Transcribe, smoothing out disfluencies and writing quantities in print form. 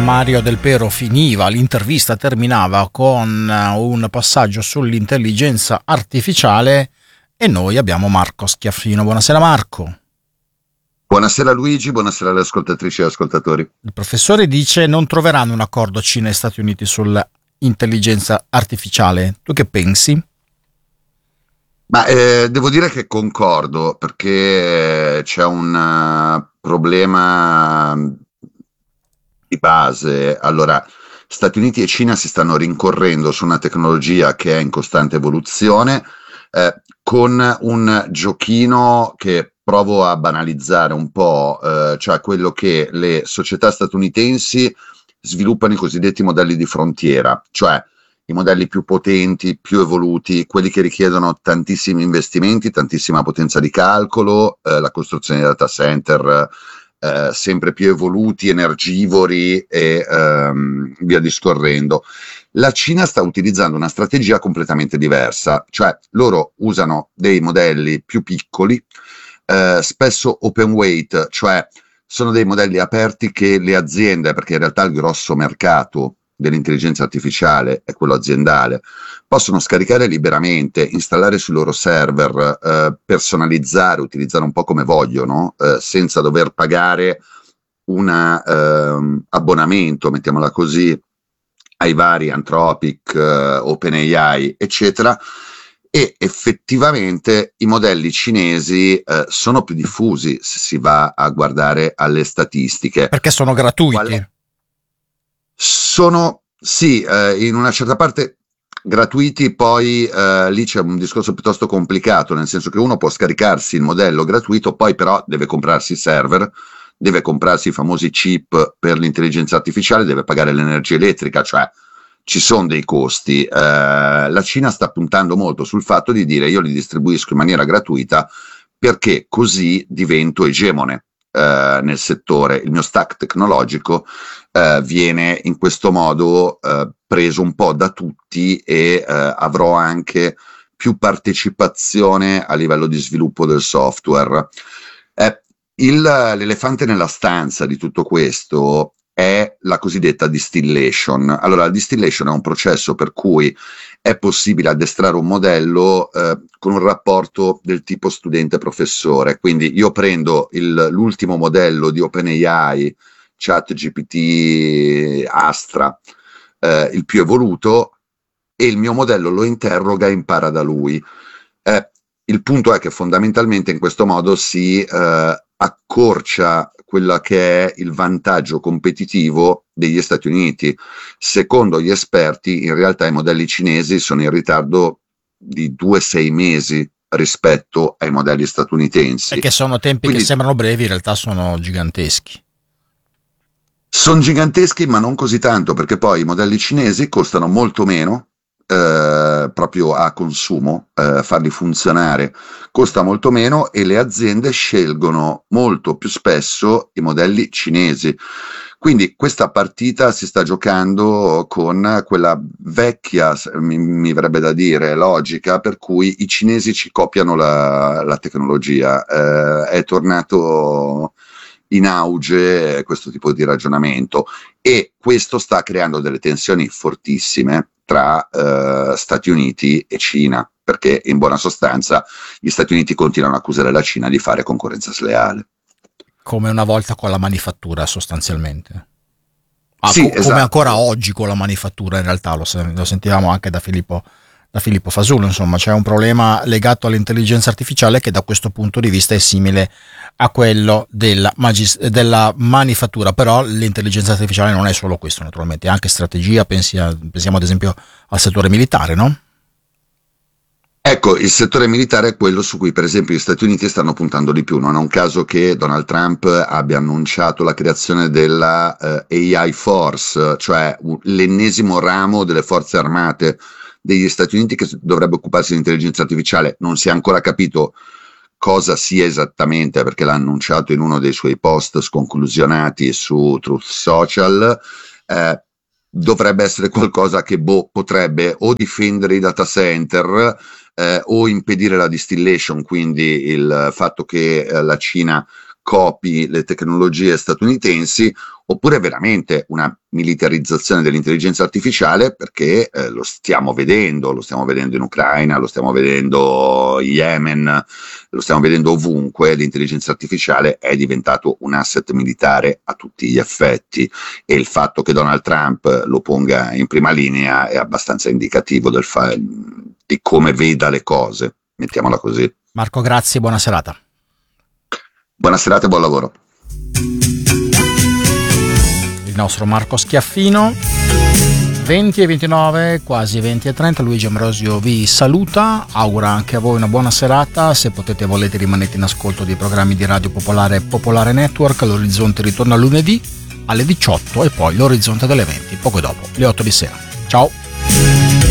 Mario Del Pero finiva, l'intervista terminava con un passaggio sull'intelligenza artificiale e noi abbiamo Marco Schiaffino. Buonasera Marco. Buonasera Luigi, buonasera alle ascoltatrici e ascoltatori. Il professore dice non troveranno un accordo Cina e Stati Uniti sull'intelligenza artificiale. Tu che pensi? Ma devo dire che concordo, perché c'è un problema di base. Allora, Stati Uniti e Cina si stanno rincorrendo su una tecnologia che è in costante evoluzione, con un giochino che provo a banalizzare un po', cioè quello che le società statunitensi sviluppano i cosiddetti modelli di frontiera, cioè i modelli più potenti, più evoluti, quelli che richiedono tantissimi investimenti, tantissima potenza di calcolo, la costruzione di data center sempre più evoluti, energivori e via discorrendo. La Cina sta utilizzando una strategia completamente diversa, cioè loro usano dei modelli più piccoli, spesso open weight, cioè sono dei modelli aperti che le aziende, perché in realtà il grosso mercato dell'intelligenza artificiale è quello aziendale, possono scaricare liberamente, installare sui loro server, personalizzare, utilizzare un po' come vogliono, senza dover pagare un abbonamento, mettiamola così, ai vari Anthropic, OpenAI, eccetera. E effettivamente i modelli cinesi sono più diffusi se si va a guardare alle statistiche. Perché sono gratuiti. Sono, sì, in una certa parte gratuiti, poi lì c'è un discorso piuttosto complicato, nel senso che uno può scaricarsi il modello gratuito, poi però deve comprarsi i server, deve comprarsi i famosi chip per l'intelligenza artificiale, deve pagare l'energia elettrica, cioè ci sono dei costi. La Cina sta puntando molto sul fatto di dire io li distribuisco in maniera gratuita perché così divento egemone nel settore, il mio stack tecnologico viene in questo modo preso un po' da tutti e avrò anche più partecipazione a livello di sviluppo del software. L'elefante nella stanza di tutto questo è la cosiddetta distillation. Allora, la distillation è un processo per cui è possibile addestrare un modello con un rapporto del tipo studente-professore. Quindi io prendo l'ultimo modello di OpenAI, ChatGPT Astra, il più evoluto, e il mio modello lo interroga e impara da lui. Il punto è che fondamentalmente in questo modo si accorcia quella che è il vantaggio competitivo degli Stati Uniti. Secondo gli esperti, in realtà i modelli cinesi sono in ritardo di 2-6 mesi rispetto ai modelli statunitensi. E che sono tempi quindi, che sembrano brevi, in realtà sono giganteschi. Sono giganteschi, ma non così tanto, perché poi i modelli cinesi costano molto meno, proprio a consumo, farli funzionare costa molto meno, e le aziende scelgono molto più spesso i modelli cinesi. Quindi questa partita si sta giocando con quella vecchia, mi verrebbe da dire, logica per cui i cinesi ci copiano la tecnologia. È tornato in auge questo tipo di ragionamento, e questo sta creando delle tensioni fortissime tra Stati Uniti e Cina, perché in buona sostanza gli Stati Uniti continuano a accusare la Cina di fare concorrenza sleale. Come una volta con la manifattura, sostanzialmente. Sì, esatto. Come ancora oggi con la manifattura, in realtà lo sentivamo anche da Filippo Fasullo. Insomma, c'è un problema legato all'intelligenza artificiale che da questo punto di vista è simile a quello della manifattura, però l'intelligenza artificiale non è solo questo, naturalmente, è anche strategia. Pensiamo ad esempio al settore militare, no? Ecco, il settore militare è quello su cui per esempio gli Stati Uniti stanno puntando di più. Non è un caso che Donald Trump abbia annunciato la creazione della AI Force, cioè l'ennesimo ramo delle forze armate degli Stati Uniti che dovrebbe occuparsi di intelligenza artificiale. Non si è ancora capito cosa sia esattamente, perché l'ha annunciato in uno dei suoi post sconclusionati su Truth Social. Dovrebbe essere qualcosa che potrebbe o difendere i data center o impedire la distillation, quindi il fatto che la Cina copi le tecnologie statunitensi, oppure veramente una militarizzazione dell'intelligenza artificiale, perché lo stiamo vedendo in Ucraina, lo stiamo vedendo in Yemen, lo stiamo vedendo ovunque. L'intelligenza artificiale è diventato un asset militare a tutti gli effetti, e il fatto che Donald Trump lo ponga in prima linea è abbastanza indicativo di come veda le cose, mettiamola così. Marco, grazie, buona serata. Buona serata e buon lavoro. Il nostro Marco Schiaffino. 20:29, quasi 20:30. Luigi Ambrosio vi saluta, augura anche a voi una buona serata. Se potete e volete, rimanete in ascolto dei programmi di Radio Popolare e Popolare Network. L'Orizzonte ritorna lunedì alle 18 e poi l'Orizzonte delle 20, poco dopo le 8 di sera. Ciao.